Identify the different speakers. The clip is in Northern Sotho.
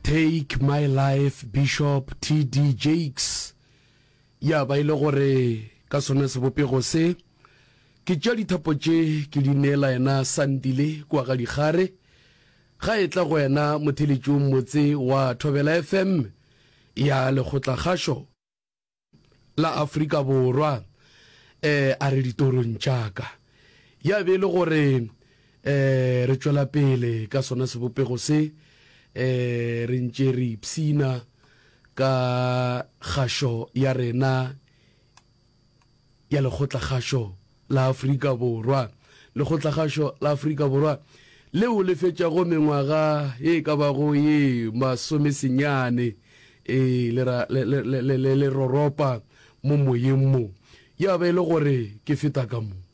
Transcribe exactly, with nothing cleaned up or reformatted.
Speaker 1: Take My Life, Bishop T D Jakes. Ya ba ile gore ka sone se bopego se ke tša dithapo tše ke di neela yena Sandile kwa ga digare ga etla go yena motheletšong motse wa Thobela F M ya lekgotla kgašo la Afrika Borwa eh a re ditorong tšaka ya be le gore eh re tšwela pele ka sona se bopego se eh re ntše re ipsina ka kgašo ya rena ya lekgotla kgašo la Afrika Borwa lekgotla kgašo la Afrika Borwa leo le fetšago mengwaga e ka bago ye masomesenyane e le roropa mo moyeng mo ya be le gore ke feta ka mo